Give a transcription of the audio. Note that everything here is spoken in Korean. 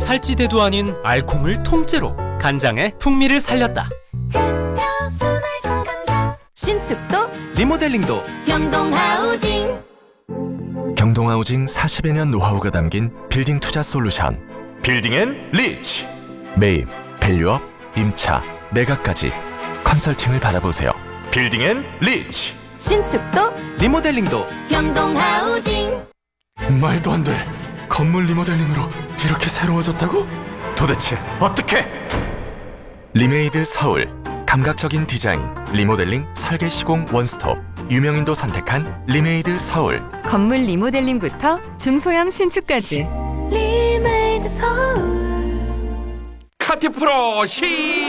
탈지대도 아닌 알콩을 통째로 간장에 풍미를 살렸다. 신축도 리모델링도 경동하우징. 경동하우징 40여 년 노하우가 담긴 빌딩 투자 솔루션. 빌딩앤리치. 매입, 밸류업, 임차, 매각까지 컨설팅을 받아보세요. 빌딩앤리치. 신축도 리모델링도 경동하우징. 말도 안 돼. 건물 리모델링으로 이렇게 새로워졌다고? 도대체 어떻게? 리메이드 서울. 감각적인 디자인, 리모델링, 설계 시공 원스톱. 유명인도 선택한 리메이드 서울. 건물 리모델링부터 중소형 신축까지. 리메이드 서울. 카티 프로 시작.